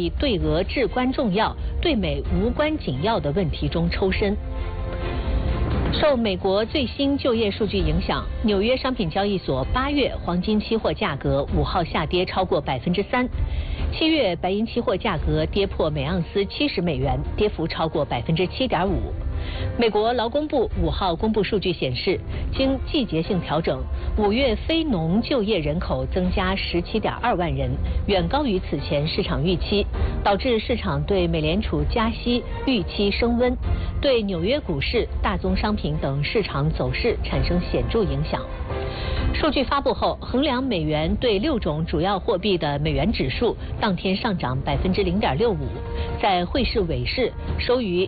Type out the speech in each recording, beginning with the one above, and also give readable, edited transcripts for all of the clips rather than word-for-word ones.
币对俄至关重要、对美无关紧要的问题中抽身。受美国最新就业数据影响，纽约商品交易所8月黄金期货价格5号下跌超过3%，7月白银期货价格跌破每盎司70美元，跌幅超过7.5%。美国劳工部5号公布数据显示，经季节性调整，5月非农就业人口增加17.2万人，远高于此前市场预期，导致市场对美联储加息预期升温，对纽约股市、大宗商品等市场走势产生显著影响。数据发布后，衡量美元对6种主要货币的美元指数当天上涨0.65%，在汇市尾市收于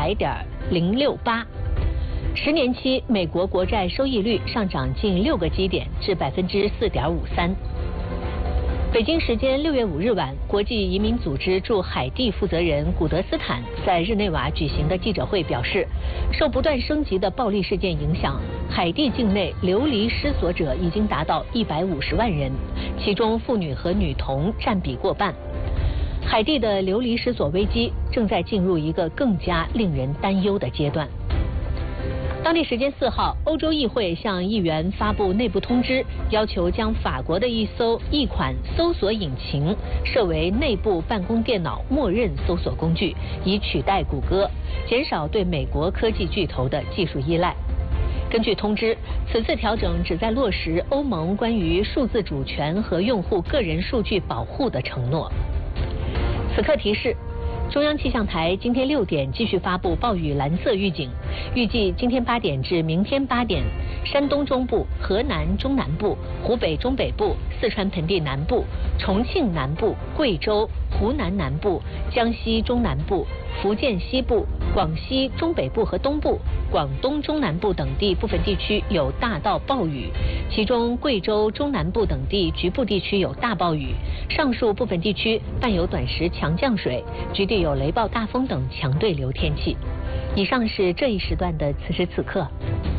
100.068%。10年期美国国债收益率上涨近6个基点至4.53%。北京时间6月5日晚，国际移民组织驻海地负责人古德斯坦在日内瓦举行的记者会表示，受不断升级的暴力事件影响，海地境内流离失所者已经达到150万人，其中妇女和女童占比过半。海地的流离失所危机正在进入一个更加令人担忧的阶段。当地时间4号，欧洲议会向议员发布内部通知，要求将法国的一款搜索引擎设为内部办公电脑默认搜索工具，以取代谷歌，减少对美国科技巨头的技术依赖。根据通知，此次调整旨在落实欧盟关于数字主权和用户个人数据保护的承诺。此刻提示。中央气象台今天6点继续发布暴雨蓝色预警，预计今天8点至明天8点，山东中部、河南中南部、湖北中北部、四川盆地南部、重庆南部、贵州、湖南南部、江西中南部、福建西部、广西中北部和东部、广东中南部等地部分地区有大到暴雨，其中贵州中南部等地局部地区有大暴雨，上述部分地区伴有短时强降水，局地有雷暴大风等强对流天气。以上是这一时段的此时此刻。